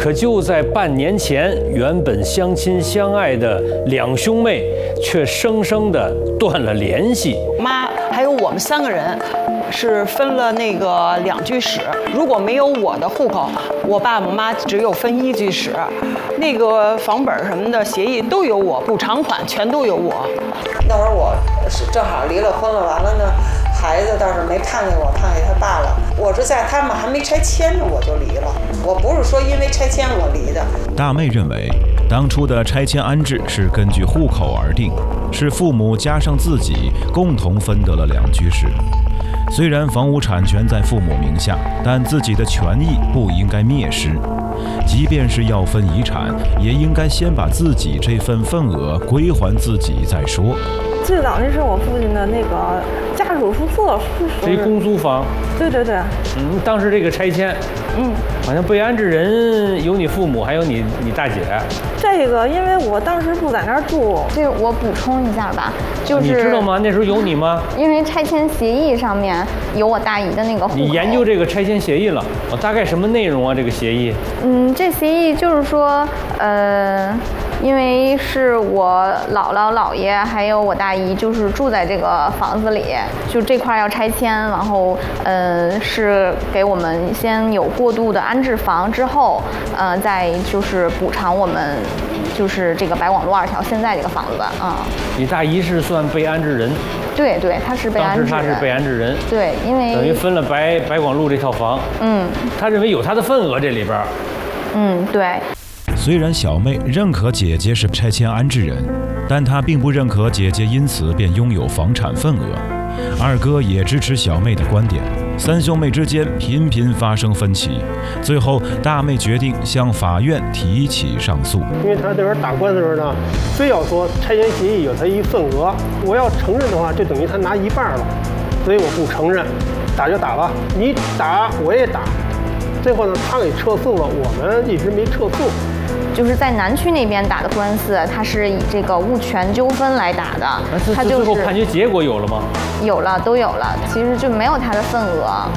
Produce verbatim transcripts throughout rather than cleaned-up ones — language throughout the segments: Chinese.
可就在半年前，原本相亲相爱的两兄妹，却生生的断了联系。 妈还有我们三个人，是分了那个两居室。如果没有我的户口，我爸我妈只有分一居室，那个房本什么的协议都有我，补偿款全都有我。 那会儿我是正好离了婚了，完了呢，孩子倒是没判给我，判给他爸了。我是在他们还没拆迁呢我就离了，我不是说因为拆迁我离的。 大妹认为，当初的拆迁安置是根据户口而定，是父母加上自己共同分得了两居室。虽然房屋产权在父母名下，但自己的权益不应该灭失。即便是要分遗产，也应该先把自己这份份额归还自己再说。 最早那是我父亲的那个家属宿舍， 是一公租房。 对对对。 嗯，当时这个拆迁， 嗯， 好像被安置人有你父母，还有你你大姐。 这个因为我当时不在那儿住。 这个我补充一下吧，就是你知道吗？那时候有你吗？ 因为拆迁协议上面有我大姨的那个户口。 你研究这个拆迁协议了？哦，大概什么内容啊？这个协议？ 嗯，这协议就是说，呃。因为是我姥姥姥爷还有我大姨，就是住在这个房子里，就这块要拆迁，然后呃是给我们先有过渡的安置房，之后呃再就是补偿我们就是这个白广路二条现在这个房子啊。 你大姨是算被安置人？ 对对，她是被安置人。 当时她是被安置人。 对，因为等于分了白白广路这套房。 嗯。 她认为有她的份额这里边。 嗯，对。 虽然小妹认可姐姐是拆迁安置人，但她并不认可姐姐因此便拥有房产份额。二哥也支持小妹的观点，三兄妹之间频频发生分歧。最后，大妹决定向法院提起上诉。 因为他那边打官司的时候呢，非要说拆迁协议有他一份额，我要承认的话，就等于他拿一半了，所以我不承认。打就打吧，你打我也打。最后呢，他给撤诉了，我们一直没撤诉。 就是在南区那边打的官司，他是以这个物权纠纷来打的。 他就是最后判决结果有了吗？ 有了，都有了。其实就没有他的份额。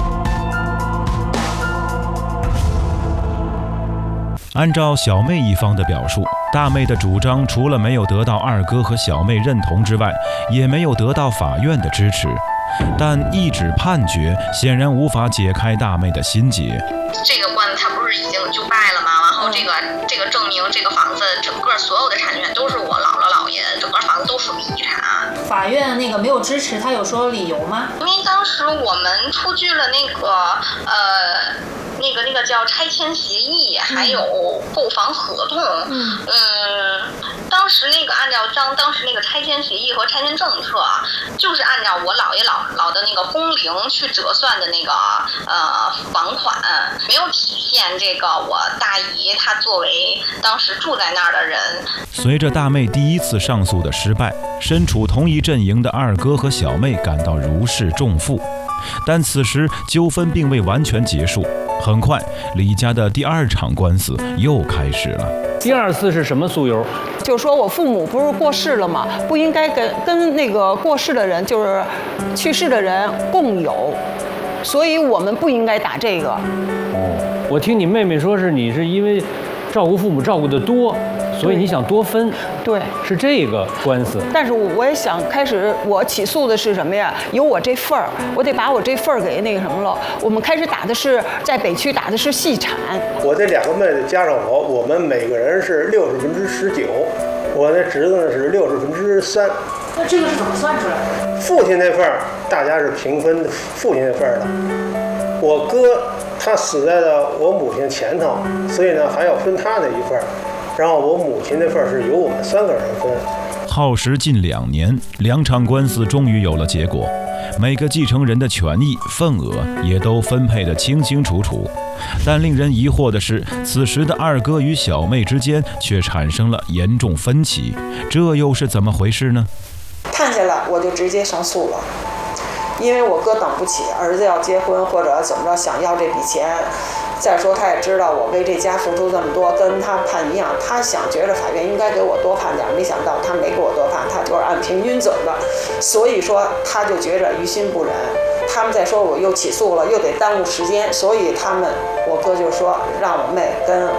按照小妹一方的表述，大妹的主张除了没有得到二哥和小妹认同之外，也没有得到法院的支持。但一纸判决显然无法解开大妹的心结。 这个官司他不是已经就败了吗？然后这个这个证明这个房子整个所有的产权都是我姥姥姥爷，整个房子都属于遗产。 法院那个没有支持，他有说理由吗？ 因为当时我们出具了那个呃。那个那个叫拆迁协议，还有购房合同。嗯，嗯，当时那个按照当当时那个拆迁协议和拆迁政策，就是按照我姥爷姥姥的那个工龄去折算的那个呃房款，没有体现这个我大姨她作为当时住在那儿的人。 随着大妹第一次上诉的失败，身处同一阵营的二哥和小妹感到如释重负。但此时纠纷并未完全结束，很快李家的第二场官司又开始了。 第二次是什么诉由？ 就说我父母不是过世了吗？不应该跟跟那个过世的人，就是去世的人共有，所以我们不应该打这个。 哦，我听你妹妹说是你是因为照顾父母照顾得多，所以你想多分。 对， 是这个官司。 但是我也想开始，我起诉的是什么呀？有我这份儿，我得把我这份儿给那个什么了。我们开始打的是在北区打的是细产。 我这两个妹妹加上我，我们每个人是六十分之十九，我那侄子呢是六十分之三。 那这个是怎么算出来的？ 父亲那份儿大家是平分父亲那份儿的，我哥他死在了我母亲前头，所以呢还要分他那一份儿。然后我母亲那份是由我们三个人分。 耗时近两年，两场官司终于有了结果，每个继承人的权益份额也都分配得清清楚楚。但令人疑惑的是，此时的二哥与小妹之间却产生了严重分歧，这又是怎么回事呢？ 判下来我就直接上诉了，因为我哥等不起，儿子要结婚或者怎么着想要这笔钱。再说他也知道我为这家付出这么多，跟他判一样，他想觉得法院应该给我多判点，没想到他没给我多判，他就是按平均走的，所以说他就觉着于心不忍。他们再说我又起诉了，又得耽误时间，所以他们我哥就说让我妹跟